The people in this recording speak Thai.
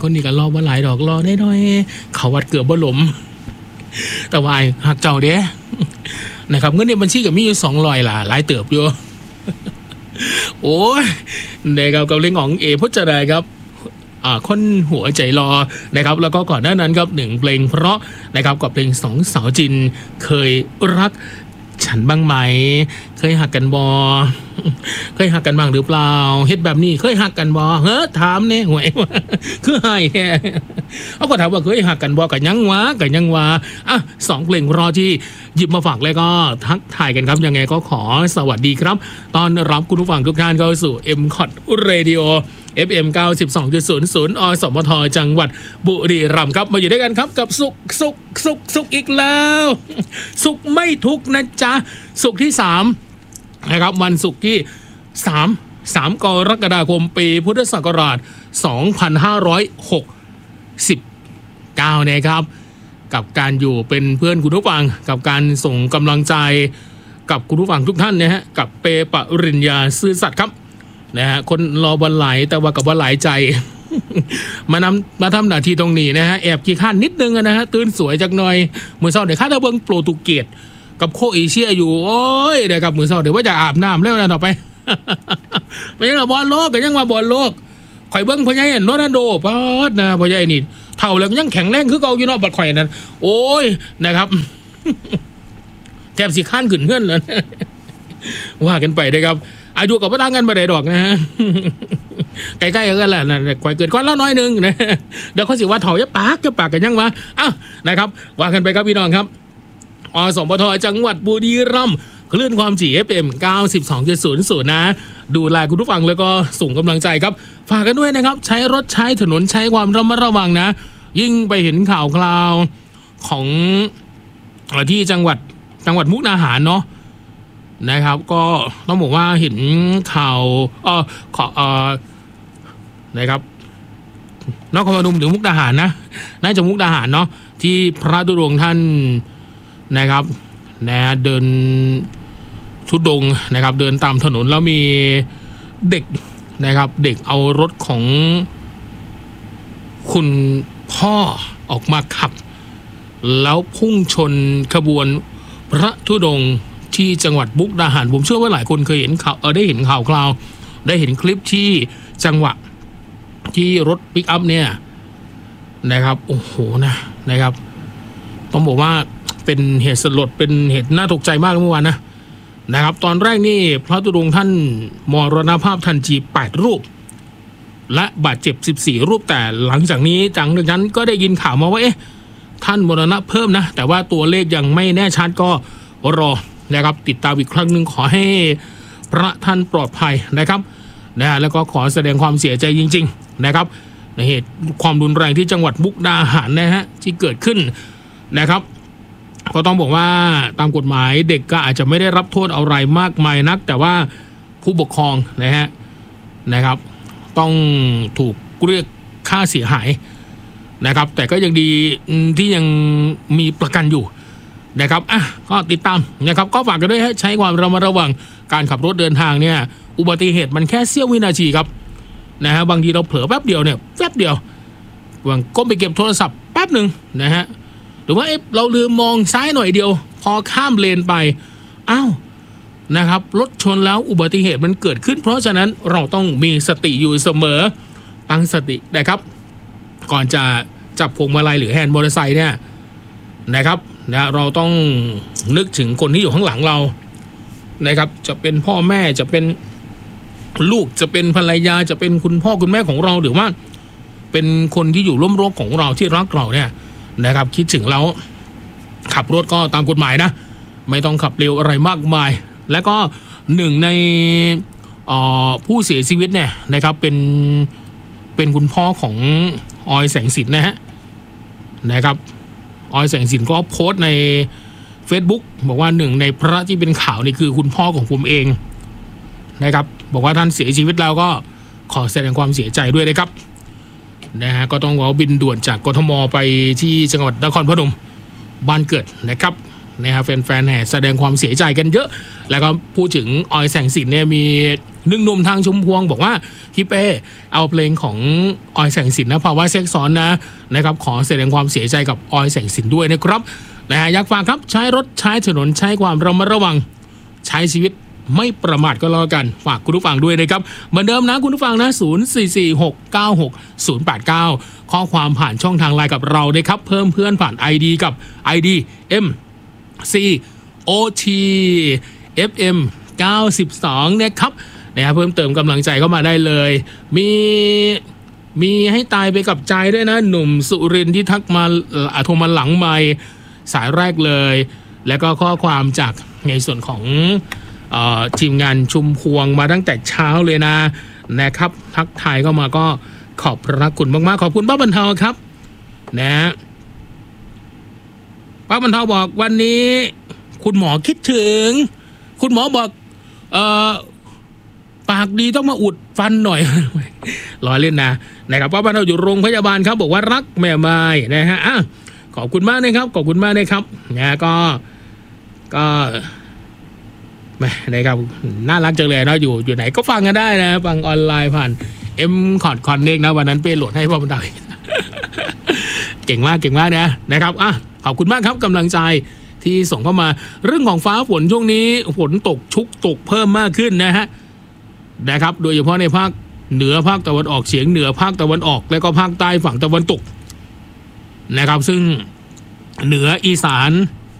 คนนี้ก็รอว่าหลายดอกรอได้น้อยเขาวัดเกือบบ่หลมแต่ว่าหักเจ้าเด้นะครับเงินในบัญชีก็มีอยู่200ล่ะหลายเติบอยู่โอ้ยนะครับกับเรื่องของพจนาครับคนหัวใจรอนะครับแล้วก็ก่อนหน้านั้นครับ1เพลงเพราะนะครับกับเพลง2สาวจินเคยรักฉันบ้างไหมเคยหักกันบอเคยหักกันบ้างหรือเปล่าเฮ็ดแบบนี้เคยหักกันบอถามเนี่ยหวยคือให้แค่เขาก็ถามว่าเคยหักกันบอกัยังวะอ่ะ2เพลงรอที่หยิบมาฝากแล้วก็ทักทายกันครับยังไงก็ขอสวัสดีครับตอนรับคุณผู้ฟังทุกท่านเข้าสู่ MCOT Radio FM 92.00 อสมทจังหวัดบุรีรัมย์ครับมาอยู่ด้วยกันครับกับสุขอีกแล้วสุขไม่ทุกนะจ๊ะสุขที่3นะครับวันศุกร์ที่3กรกฎาคมปีพุทธศักราช2569นะครับกับการอยู่เป็นเพื่อนคุณผู้ฟังกับการส่งกำลังใจกับคุณผู้ฟังทุกท่านนะฮะกับเปปริญญาซื่อสัตย์ครับนะฮะคนรอวันไหลแต่ว่ากับวันไหลใจ มาทำหน้าที่ตรงนี้นะฮะแอบขี้ข้านนิดนึงนะฮะตื่นสวยจักหน่อยมือเช้าเดี๋ยวข้าจะเบิ่งโปรตุเกสกับโคเอเชียอยู่โอ้ยเดี๋ยวกับมือเช้าเดี๋ยวว่าจะอาบน้ำแล้วนะต่อไป ไม่ใช่บอลโลกก็ยังมาบอลโลกข่อยเบิ่งพ่อใหญ่โรนัลโดปอดนะพ่อใหญ่นี่เท่าแล้วยังแข็งแรงคือเก่าอยู่เนาะบัดข่อยนั่นโอ้ยนะครับ แทบสิข้านขึ้นเพื่อนเลย ว่ากันไปนะครับอายุกับพระต่างกันมาได้ดอกนะฮะ ใกล้ๆกันแหละนะข่อยเกิดก้อนแล้วน้อยนึงนะเดี๋ยวเขาสิว่าเถ่าจะปากกันยังวะอ้าวนะครับว่ากันไปครับพี่น้องครับอสมทจังหวัดบุรีรัมย์คลื่นความถี่ FM 92.00 นะดูแลคุณผู้ฟังแล้วก็ส่งกำลังใจครับฝากกันด้วยนะครับใช้รถใช้ถนนใช้ความระมัดระวังนะยิ่งไปเห็นข่าวคราวของที่จังหวัดมุกดาหารเนาะนะครับก็ต้องบอกว่าเห็นข่าวนะครับนครพนมถึงมุกดาหารนะน่าจะมุกดาหารเนาะที่พระธุดงค์ท่านนะครับนะเดินธุดงค์นะครับเดินตามถนนแล้วมีเด็กนะครับเด็กเอารถของคุณพ่อออกมาขับแล้วพุ่งชนขบวนพระธุดงค์ที่จังหวัดมุกดาหารผมเชื่อว่าหลายคนเคยเห็นข่าวได้เห็นข่าวคราวได้เห็นคลิปที่จังหวะที่รถปิกอัพเนี่ยนะครับโอ้โหนะครับต้องบอกว่าเป็นเหตุสลดเป็นเหตุน่าตกใจมากเมื่อวานนะครับตอนแรกนี่พระธุดงค์ท่านมรณภาพทันที8รูปและบาดเจ็บ14รูปแต่หลังจากนี้จากนั้นก็ได้ยินข่าวมาว่าท่านมรณะเพิ่มนะแต่ว่าตัวเลขยังไม่แน่ชัดก็รอนะครับติดตามอีกครั้งหนึ่งขอให้พระท่านปลอดภัยนะครับนะแล้วก็ขอแสดงความเสียใจจริงๆนะครับในเหตุความรุนแรงที่จังหวัดมุกดาหารนะฮะที่เกิดขึ้นนะครับก็ต้องบอกว่าตามกฎหมายเด็กก็อาจจะไม่ได้รับโทษอะไรมากมายนักแต่ว่าผู้ปกครองนะครับต้องถูกเรียกค่าเสียหายนะครับแต่ก็ยังดีที่ยังมีประกันอยู่นะครับก็ติดตามนะครับก็ฝากกันด้วยใช้ความระมัดระวังการขับรถเดินทางเนี่ยอุบัติเหตุมันแค่เสี้ยววินาทีครับนะฮะบางทีเราเผลอแป๊บเดียวเนี่ยแป๊บเดียวก้มไปเก็บโทรศัพท์แป๊บหนึ่งนะฮะหรือว่าเราลืมมองซ้ายหน่อยเดียวพอข้ามเลนไปอ้าวนะครับรถชนแล้วอุบัติเหตุมันเกิดขึ้นเพราะฉะนั้นเราต้องมีสติอยู่เสมอตั้งสตินะครับก่อนจะจับพวงมาลัยหรือแฮนด์มอเตอร์ไซค์เนี่ยนะครับนะเราต้องนึกถึงคนที่อยู่ข้างหลังเรานะครับจะเป็นพ่อแม่จะเป็นลูกจะเป็นภรรยาจะเป็นคุณพ่อคุณแม่ของเราหรือว่าเป็นคนที่อยู่ร่วมโลกของเราที่รักเราเนี่ยนะครับคิดถึงแล้วขับรถก็ตามกฎหมายนะไม่ต้องขับเร็วอะไรมากมายและก็หนึ่งในผู้เสียชีวิตเนี่ยนะครับเป็นคุณพ่อของออยแสงสินนะครับออยแสงสินก็โพสต์ใน Facebook บอกว่าหนึ่งในพระที่เป็นข่าวนี่คือคุณพ่อของผมเองนะครับบอกว่าท่านเสียชีวิตแล้วก็ขอแสดงความเสียใจด้วยนะครับนะฮะก็ต้องเอาบินด่วนจากกทมไปที่จังหวัดนครพนมบ้านเกิดนะครับนะฮะแฟนๆแห่แสดงความเสียใจกันเยอะแล้วก็พูดถึงออยแสงสินเนี่ยมีหนึ่งหนุ่มทางชุมพวงบอกว่าพี่เป้เอาเพลงของออยแสงสินนะภาวะแทรกซ้อนนะครับขอแสดงความเสียใจกับออยแสงสินด้วยนะครับอยากฝากครับใช้รถใช้ถนนใช้ความระมัดระวังใช้ชีวิตไม่ประมาทก็แล้วกันฝากคุณผู้ฟังด้วยนะครับเหมือนเดิมนะคุณผู้ฟังนะ0446960089ข้อความผ่านช่องทางไลน์กับเราได้ครับเพิ่มเพื่อนผ่าน ID กับ ID MCOT FM 92นะครับเพิ่มเติมกำลังใจเข้ามาได้เลยมีให้ตายไปกับใจด้วยนะหนุ่มสุรินทร์ที่ทักมาโทรมาหลังไมค์สายแรกเลยแล้วก็ข้อความจากในส่วนของทีมงานชุมพวงมาตั้งแต่เช้าเลยนะครับทักทายเข้ามาก็ขอบพระคุณมากๆขอบคุณป้าบรรเทาครับป้าบรรเทาบอกวันนี้คุณหมอคิดถึงคุณหมอบอกปากดีต้องมาอุดฟันหน่อยล้อเล่นนะครับป้าบรรเทาอยู่โรงพยาบาลครับบอกว่ารักแม่ไม้นะฮะขอบคุณมากนะครับขอบคุณมากนะครับก็นะครับน่ารักจังเลยนะอยู่ไหนก็ฟังกันได้นะฟังออนไลน์ผ่านConnect นะวันนั้นเป้โหลดให้พ่อบันไดเก่งมากนะครับขอบคุณมากครับกำลังใจที่ส่งเข้ามาเรื่องของฟ้าฝนช่วงนี้ฝนตกชุกตกเพิ่มมากขึ้นนะครับโดยเฉพาะในภาคเหนือภาคตะวันออกเฉียงเหนือภาคตะวันออกและก็ภาคใต้ฝั่งตะวันตกนะครับซึ่งเหนืออีสาน